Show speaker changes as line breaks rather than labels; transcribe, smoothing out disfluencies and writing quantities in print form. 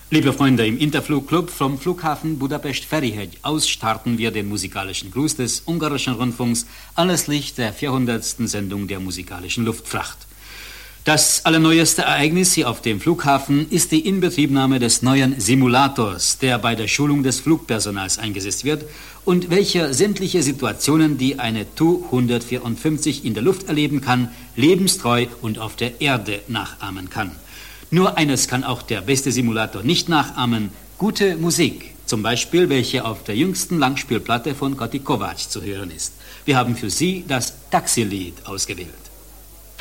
Liebe Freunde, im Interflug-Club vom Flughafen Budapest-Ferihegy aus starten wir den musikalischen Gruß des ungarischen Rundfunks anlässlich der 400. Sendung der musikalischen Luftfracht. Das allerneueste Ereignis hier auf dem Flughafen ist die Inbetriebnahme des neuen Simulators, der bei der Schulung des Flugpersonals eingesetzt wird und welcher sämtliche Situationen, die eine Tu-154 in der Luft erleben kann, lebenstreu und auf der Erde nachahmen kann. Nur eines kann auch der beste Simulator nicht nachahmen: gute Musik, zum Beispiel welche auf der jüngsten Langspielplatte von Kati Kovács zu hören ist. Wir haben für Sie das Taxilied ausgewählt.